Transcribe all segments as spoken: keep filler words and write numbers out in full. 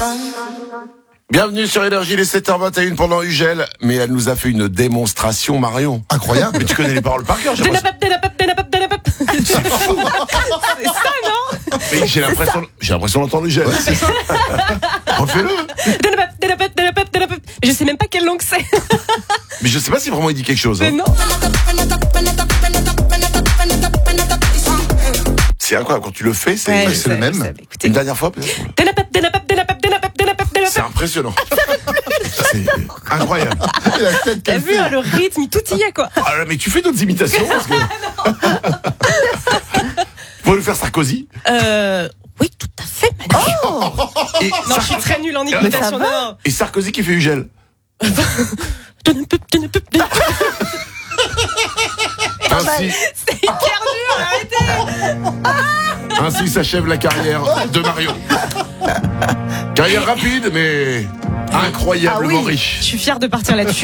Bienvenue sur Énergie, les sept heures vingt et une pendant Ugel, mais elle nous a fait une démonstration, Marion. Incroyable. Mais tu connais les paroles par cœur, j'ai l'impression. C'est fou. C'est ça, non? Mais j'ai l'impression, j'ai l'impression d'entendre Ugel. Ouais, c'est ça. Refais-le. Je sais même pas quelle langue c'est. Mais je sais pas si vraiment il dit quelque chose. Hein. Mais non. C'est incroyable, quand tu le fais, c'est, Ouais, c'est sais, le même. sais, Une dernière fois, peut-être. C'est impressionnant. C'est incroyable. T'as vu, hein, le rythme, tout y est, quoi. Ah là, mais tu fais d'autres imitations parce que... Faut nous faire Sarkozy. Euh... Oui, tout à fait, Manu. Oh et non, Sar- je suis très nulle en imitation. Non. Et Sarkozy qui fait Ugel. Ainsi, C'est hyper dur, arrêtez. ainsi s'achève la carrière de Marion. Carrière rapide, mais incroyablement Ah oui, riche. je suis fière de partir là-dessus.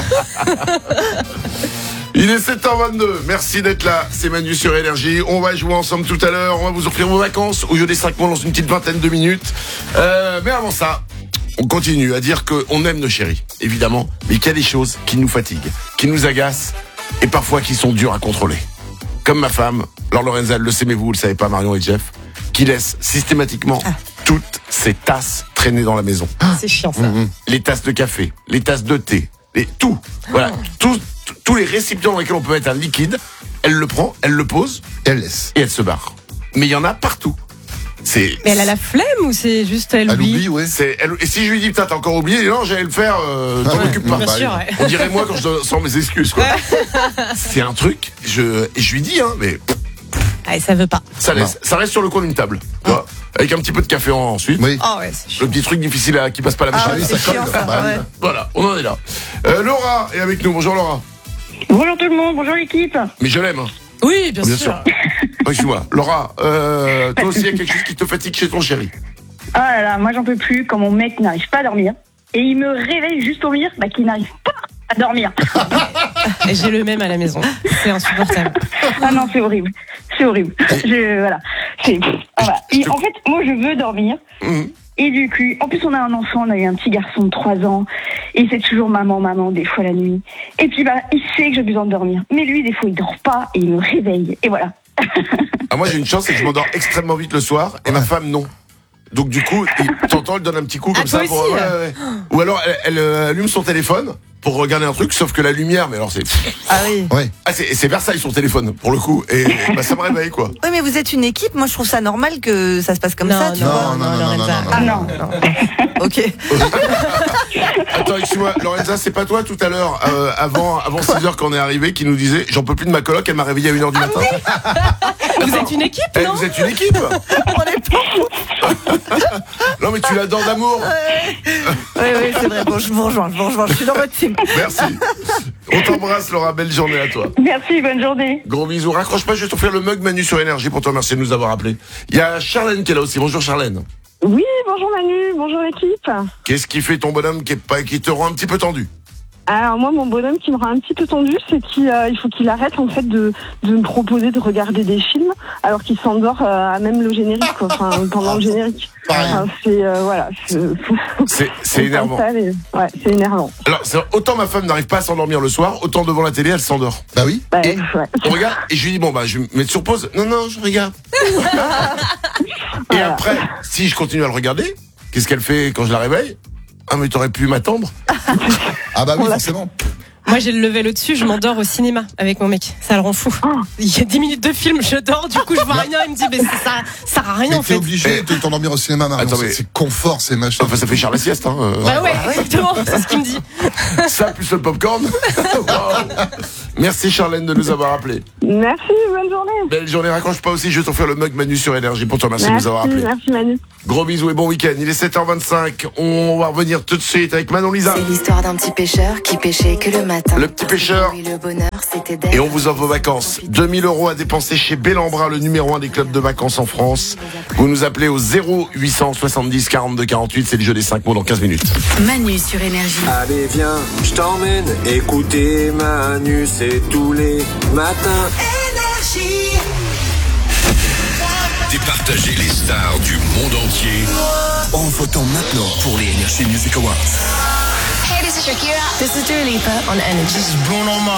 Il est sept heures vingt-deux, merci d'être là, c'est Manu sur Énergie. On va jouer ensemble tout à l'heure, on va vous offrir vos vacances au jeu des cinq mois dans une petite vingtaine de minutes. Euh, mais avant ça, on continue à dire qu'on aime nos chéris, évidemment, mais qu'il y a des choses qui nous fatiguent, qui nous agacent et parfois qui sont dures à contrôler. Comme ma femme, Laure Lorenza, le savez vous, vous le savez pas, Marion et Jeff, qui laisse systématiquement ah. toutes ses tasses traîner dans la maison. C'est chiant ça. Mmh. Les tasses de café, les tasses de thé, les, tout, voilà, oh. tout. Tous les récipients dans lesquels on peut mettre un liquide, elle le prend, elle le pose, et elle laisse. Et elle se barre. Mais il y en a partout. C'est, mais elle a la flemme ou c'est juste elle, elle oublie, oublie ouais. C'est, elle, et si je lui dis, putain, t'as encore oublié, non, j'allais le faire, euh, t'en ah occupe ouais, pas. Bien Bah, sûr, ouais. On dirait moi quand je sors mes excuses, quoi. C'est un truc, je, et je lui dis, hein, mais. Ah, ça veut pas. Ça, laisse, ça reste sur le coin d'une table. Tu vois, avec un petit peu de café en, ensuite. Oui. Oh, ouais, c'est le petit truc difficile à, qui passe pas la machine. Ah, oui, ça chiant, colle. ça, Bah, ouais. Voilà, on en est là. Euh, Laura est avec nous. Bonjour Laura. Bonjour tout le monde, bonjour l'équipe. Mais je l'aime. Hein. Oui, bien, bien sûr. sûr. Oh, excuse-moi. Laura, euh, toi aussi, il y a quelque chose qui te fatigue chez ton chéri. Ah là là, moi j'en peux plus quand mon mec n'arrive pas à dormir. Et il me réveille juste au rire, bah qu'il n'arrive pas à dormir. J'ai le même à la maison. C'est insupportable. Ah non, c'est horrible. C'est horrible. Je, voilà. C'est, voilà. Et en fait, moi je veux dormir. Mmh. Et du coup, en plus on a un enfant, on a eu un petit garçon de trois ans. Et c'est toujours maman, maman, des fois la nuit. Et puis bah, il sait que j'ai besoin de dormir. Mais lui, des fois, il dort pas et il me réveille. Et voilà. Ah, moi j'ai une chance, c'est que je m'endors extrêmement vite le soir. Et ma femme, non. Donc du coup, t'entends, elle donne un petit coup comme ah, ça. Toi Pour, aussi, ouais, ouais. Ou alors elle, elle euh, allume son téléphone pour regarder un truc, sauf que la lumière, mais alors c'est... Ah oui. Ouais. Ah, c'est, c'est Versailles son téléphone, pour le coup. Et bah, ça me réveille, quoi. Oui, mais vous êtes une équipe. Moi, je trouve ça normal que ça se passe comme non, ça, tu non, vois. Non, non, non, non, non, non. Ah non. Ok. Attends, excuse-moi, Lorenza, c'est pas toi tout à l'heure, euh, avant, avant six heures quand on est arrivé, qui nous disait, j'en peux plus de ma coloc, elle m'a réveillé à une heure du matin. Vous êtes une équipe, Eh, non? vous êtes une équipe. On est pas. Non, mais tu l'adores d'amour. Oui, oui, c'est vrai. Bon, je vous rejoins, je vous rejoins. Je suis dans votre team. Merci. On t'embrasse, Laura. Belle journée à toi. Merci, bonne journée. Gros bisous. Raccroche pas, je vais t'offrir le mug Manu sur Énergie pour te remercier de nous avoir appelés. Il y a Charlène qui est là aussi. Bonjour Charlène. Oui, bonjour Manu, bonjour l'équipe. Qu'est-ce qui fait ton bonhomme qui, est pas, qui te rend un petit peu tendu? Alors moi, mon bonhomme qui me rend un petit peu tendu, c'est qu'il euh, il faut qu'il arrête en fait de, de me proposer de regarder des films alors qu'il s'endort euh, à même le générique, quoi. Enfin, pendant le générique. Enfin, c'est euh, voilà. C'est, c'est, c'est énervant. Et, ouais, c'est énervant. Alors, c'est, autant ma femme n'arrive pas à s'endormir le soir, autant devant la télé, elle s'endort. Bah oui. Bah, et ouais. On regarde et je lui dis bon bah je vais me mettre sur pause. Non non, je regarde. Et voilà. après, si je continue à le regarder, qu'est-ce qu'elle fait quand je la réveille? Ah mais t'aurais pu m'attendre. Ah bah oui, forcément. Moi, j'ai le level au-dessus, je m'endors au cinéma avec mon mec. Ça le rend fou. Oh. Il y a dix minutes de film, je dors, du coup, je vois rien. Il me dit, mais ça, ça sert à rien, Mais en t'es fait. obligé de t'endormir au cinéma, Marion. Attends, mais- C'est, c'est confort, c'est machin. Enfin ça fait cher la sieste hein. euh, Bah ouais, exactement, c'est ce qu'il me dit. Ça plus le popcorn. Wow. Merci Charlène de nous avoir appelés. Merci, bonne journée. Belle journée, raccroche pas aussi, je vais t'offrir le mug Manu sur Énergie pour te remercier de Merci, nous avoir appelés. merci Manu. Gros bisous et bon week-end. Il est sept heures vingt-cinq. On va revenir tout de suite avec Manon Lisa. C'est l'histoire d'un petit pêcheur qui pêchait que le matin. Le petit pêcheur. Oui, le bonheur, c'était d'être. Et on vous offre vos vacances. deux mille euros à dépenser chez Bellambra, le numéro un des clubs de vacances en France. Vous nous appelez au zéro huit cent soixante-dix quarante-deux quarante-huit. C'est le jeu des cinq mots dans quinze minutes. Manu sur Énergie. Allez viens, je t'emmène écouter Manu, c'est tous les matins. départager les stars du monde entier en votant maintenant pour les Energy Music Awards. Hey, this is Shakira. This is Dua Lipa on Energy. Bruno Mars.